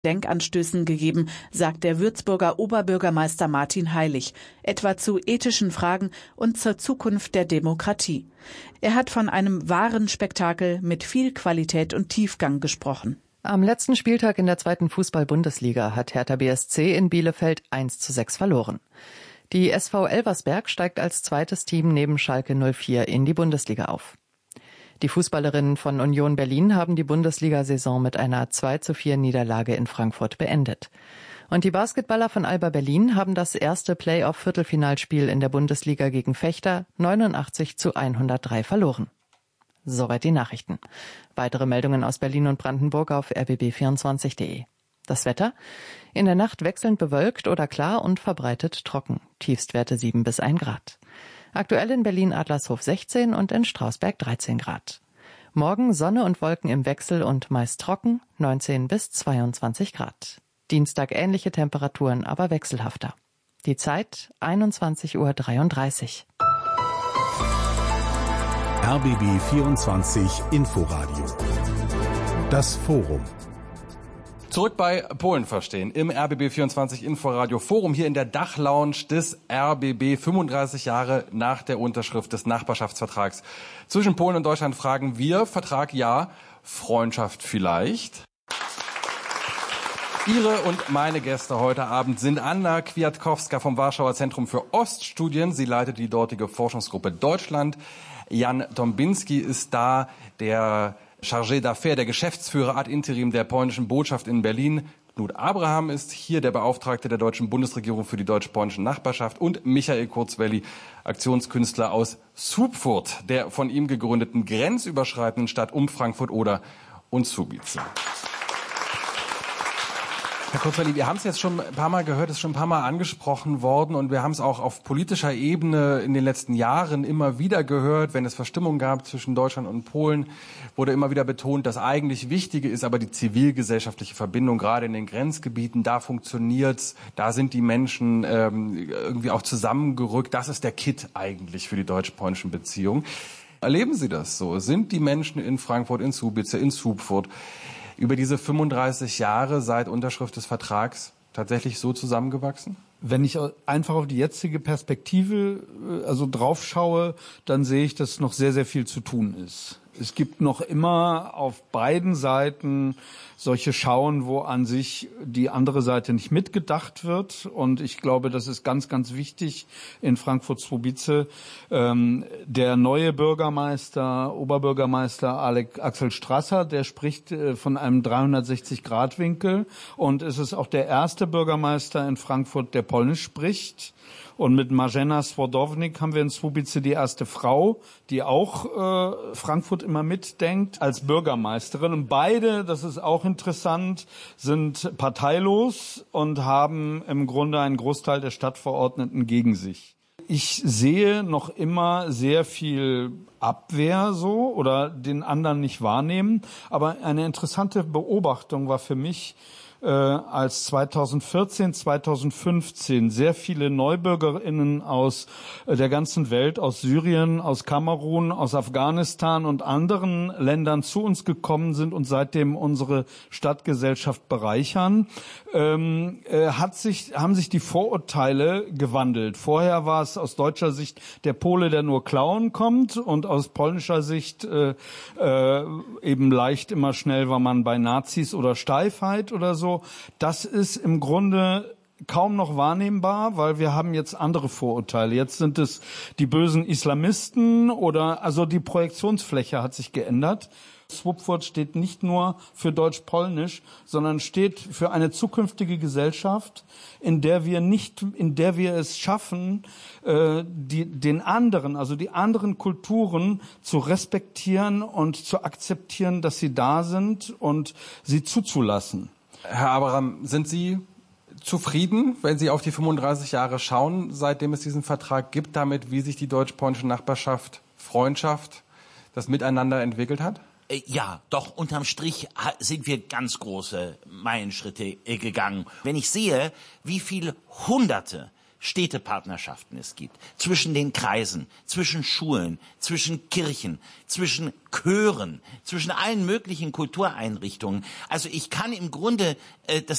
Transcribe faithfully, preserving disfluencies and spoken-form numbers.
Denkanstößen gegeben, sagt der Würzburger Oberbürgermeister Martin Heilig, etwa zu ethischen Fragen und zur Zukunft der Demokratie. Er hat von einem wahren Spektakel mit viel Qualität und Tiefgang gesprochen. Am letzten Spieltag in der zweiten Fußball-Bundesliga hat Hertha B S C in Bielefeld eins zu sechs verloren. Die S V Elversberg steigt als zweites Team neben Schalke null vier in die Bundesliga auf. Die Fußballerinnen von Union Berlin haben die Bundesliga-Saison mit einer zwei zu vier Niederlage in Frankfurt beendet. Und die Basketballer von Alba Berlin haben das erste Play-off-Viertelfinalspiel in der Bundesliga gegen Fechter neunundachtzig zu hundertdrei verloren. Soweit die Nachrichten. Weitere Meldungen aus Berlin und Brandenburg auf r b b vierundzwanzig punkt de. Das Wetter? In der Nacht wechselnd bewölkt oder klar und verbreitet trocken. Tiefstwerte sieben bis ein Grad. Aktuell in Berlin-Adlershof sechzehn und in Strausberg dreizehn Grad. Morgen Sonne und Wolken im Wechsel und meist trocken, neunzehn bis zweiundzwanzig Grad. Dienstag ähnliche Temperaturen, aber wechselhafter. Die Zeit einundzwanzig Uhr dreiunddreißig. R B B vierundzwanzig Inforadio. Das Forum. Zurück bei Polen verstehen im R B B vierundzwanzig Inforadio Forum hier in der Dachlounge des R B B fünfunddreißig Jahre nach der Unterschrift des Nachbarschaftsvertrags. Zwischen Polen und Deutschland fragen wir, Vertrag ja, Freundschaft vielleicht? Ihre und meine Gäste heute Abend sind Anna Kwiatkowska vom Warschauer Zentrum für Oststudien. Sie leitet die dortige Forschungsgruppe Deutschland. Jan Tombinski ist da, der Chargé d'Affaires, der Geschäftsführer ad interim der polnischen Botschaft in Berlin. Knut Abraham ist hier der Beauftragte der deutschen Bundesregierung für die deutsch-polnische Nachbarschaft und Michael Kurzwelli, Aktionskünstler aus Supfurt, der von ihm gegründeten grenzüberschreitenden Stadt um Frankfurt-Oder und Słubice. Herr Kurzwelli, wir haben es jetzt schon ein paar Mal gehört, es ist schon ein paar Mal angesprochen worden und wir haben es auch auf politischer Ebene in den letzten Jahren immer wieder gehört, wenn es Verstimmung gab zwischen Deutschland und Polen, wurde immer wieder betont, das eigentlich Wichtige ist aber die zivilgesellschaftliche Verbindung, gerade in den Grenzgebieten, da funktioniert's, da sind die Menschen ähm, irgendwie auch zusammengerückt, das ist der Kitt eigentlich für die deutsch-polnischen Beziehungen. Erleben Sie das so? Sind die Menschen in Frankfurt, in Słubice, in Supfurt über diese fünfunddreißig Jahre seit Unterschrift des Vertrags tatsächlich so zusammengewachsen? Wenn ich einfach auf die jetzige Perspektive also drauf schaue, dann sehe ich, dass noch sehr, sehr viel zu tun ist. Es gibt noch immer auf beiden Seiten solche Schauen, wo an sich die andere Seite nicht mitgedacht wird. Und ich glaube, das ist ganz, ganz wichtig in Frankfurt-Słubice. Ähm, der neue Bürgermeister, Oberbürgermeister Alek, Axel Strasser, der spricht äh, von einem dreihundertsechzig Grad Winkel. Und es ist auch der erste Bürgermeister in Frankfurt, der Polnisch spricht. Und mit Marzena Swodownik haben wir in Słubice die erste Frau, die auch äh, Frankfurt immer mitdenkt, als Bürgermeisterin. Und beide, das ist auch interessant, sind parteilos und haben im Grunde einen Großteil der Stadtverordneten gegen sich. Ich sehe noch immer sehr viel Abwehr so oder den anderen nicht wahrnehmen. Aber eine interessante Beobachtung war für mich, Äh, als zweitausendvierzehn, zweitausendfünfzehn sehr viele NeubürgerInnen aus äh, der ganzen Welt, aus Syrien, aus Kamerun, aus Afghanistan und anderen Ländern zu uns gekommen sind und seitdem unsere Stadtgesellschaft bereichern, ähm, äh, hat sich, haben sich die Vorurteile gewandelt. Vorher war es aus deutscher Sicht der Pole, der nur klauen kommt, und aus polnischer Sicht äh, äh, eben leicht immer schnell war man bei Nazis oder Steifheit oder so. Das ist im Grunde kaum noch wahrnehmbar, weil wir haben jetzt andere Vorurteile. Jetzt sind es die bösen Islamisten oder, also die Projektionsfläche hat sich geändert. Supfurt steht nicht nur für Deutsch-Polnisch, sondern steht für eine zukünftige Gesellschaft, in der wir nicht, in der wir es schaffen, äh, die, den anderen, also die anderen Kulturen zu respektieren und zu akzeptieren, dass sie da sind und sie zuzulassen. Herr Abraham, sind Sie zufrieden, wenn Sie auf die fünfunddreißig Jahre schauen, seitdem es diesen Vertrag gibt, damit, wie sich die deutsch-polnische Nachbarschaft, Freundschaft, das Miteinander entwickelt hat? Ja, doch unterm Strich sind wir ganz große Meilenschritte gegangen. Wenn ich sehe, wie viele Hunderte Städtepartnerschaften es gibt, zwischen den Kreisen, zwischen Schulen, zwischen Kirchen, zwischen Chören, zwischen allen möglichen Kultureinrichtungen. Also ich kann im Grunde äh, das